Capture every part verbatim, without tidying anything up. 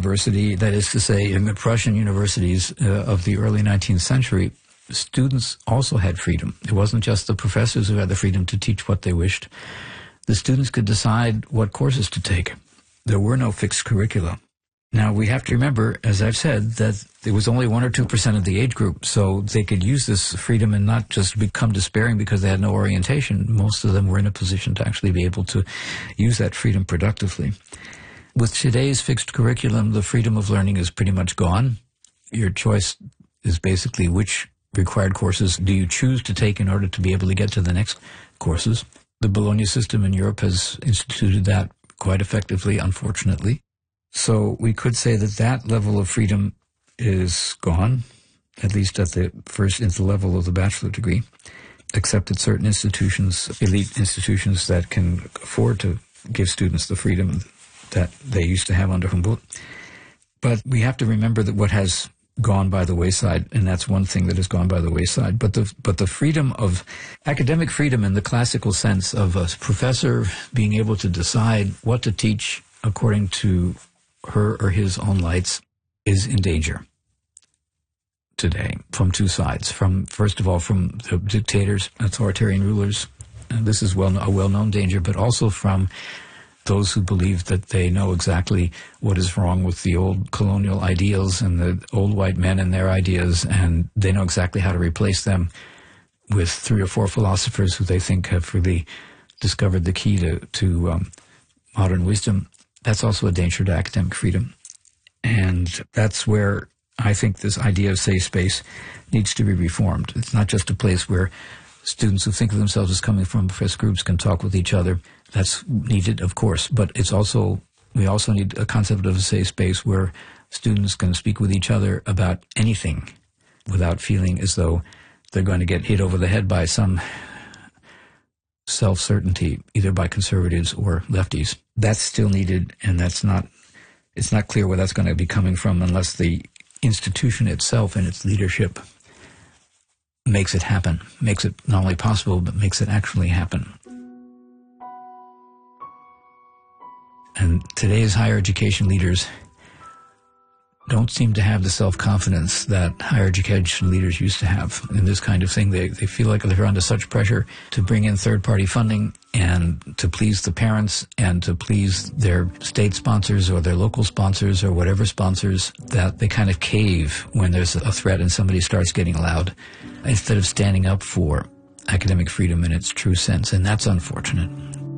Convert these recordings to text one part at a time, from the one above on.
university, that is to say, in the Prussian universities uh, of the early nineteenth century, students also had freedom. It wasn't just the professors who had the freedom to teach what they wished. The students could decide what courses to take. There were no fixed curricula. Now, we have to remember, as I've said, that it was only one or two percent of the age group, so they could use this freedom and not just become despairing because they had no orientation. Most of them were in a position to actually be able to use that freedom productively. With today's fixed curriculum, the freedom of learning is pretty much gone. Your choice is basically which required courses do you choose to take in order to be able to get to the next courses. The Bologna system in Europe has instituted that quite effectively, unfortunately. So we could say that that level of freedom is gone, at least at the first into the level of the bachelor degree, except at certain institutions, elite institutions that can afford to give students the freedom that they used to have under Humboldt. But we have to remember that what has gone by the wayside, and that's one thing that has gone by the wayside, but the but the freedom of academic freedom in the classical sense of a professor being able to decide what to teach according to her or his own lights is in danger today from two sides. From, first of all, from the dictators, authoritarian rulers, and this is well a well-known danger, but also from those who believe that they know exactly what is wrong with the old colonial ideals and the old white men and their ideas, and they know exactly how to replace them with three or four philosophers who they think have really discovered the key to, to um, modern wisdom. That's also a danger to academic freedom. And that's where I think this idea of safe space needs to be reformed. It's not just a place where students who think of themselves as coming from professed groups can talk with each other. That's needed, of course, but it's also, we also need a concept of a safe space where students can speak with each other about anything without feeling as though they're going to get hit over the head by some self-certainty, either by conservatives or lefties. That's still needed, and that's not, it's not clear where that's going to be coming from unless the institution itself and its leadership makes it happen, makes it not only possible, but makes it actually happen. And today's higher education leaders don't seem to have the self-confidence that higher education leaders used to have in this kind of thing. They they feel like they're under such pressure to bring in third-party funding and to please the parents and to please their state sponsors or their local sponsors or whatever sponsors that they kind of cave when there's a threat and somebody starts getting loud instead of standing up for academic freedom in its true sense. And that's unfortunate.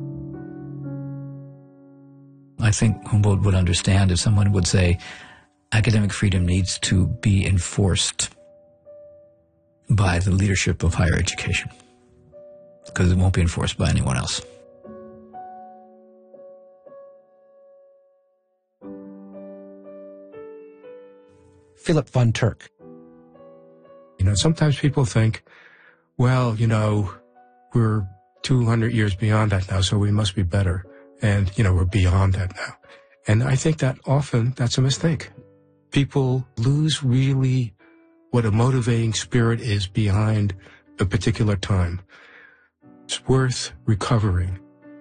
I think Humboldt would understand if someone would say, academic freedom needs to be enforced by the leadership of higher education, because it won't be enforced by anyone else. Philip von Turk. You know, sometimes people think, well, you know, we're two hundred years beyond that now, so we must be better. And, you know, we're beyond that now. And I think that often that's a mistake. People lose really what a motivating spirit is behind a particular time. It's worth recovering.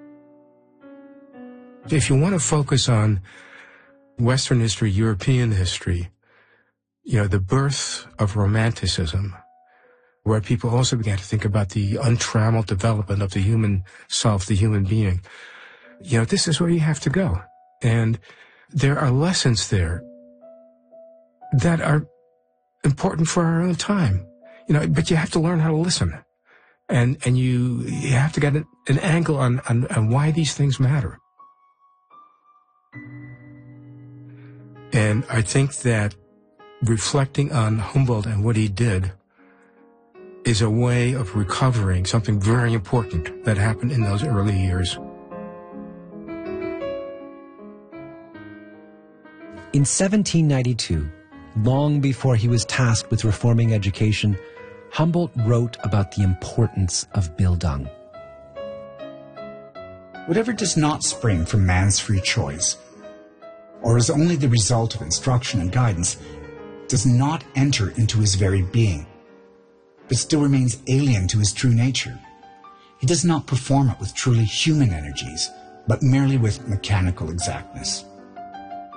If you want to focus on Western history, European history, you know, the birth of Romanticism, where people also began to think about the untrammeled development of the human self, the human being, you know, this is where you have to go. And there are lessons there that are important for our own time, you know, but you have to learn how to listen. And, and you, you have to get an, an angle on, on, on why these things matter. And I think that reflecting on Humboldt and what he did is a way of recovering something very important that happened in those early years. In seventeen ninety-two, long before he was tasked with reforming education, Humboldt wrote about the importance of Bildung. Whatever does not spring from man's free choice, or is only the result of instruction and guidance, does not enter into his very being, but still remains alien to his true nature. He does not perform it with truly human energies, but merely with mechanical exactness.